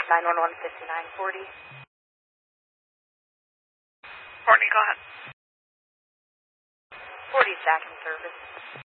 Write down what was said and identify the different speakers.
Speaker 1: 911 5940.
Speaker 2: Courtney, go ahead.
Speaker 1: 40 staffing service.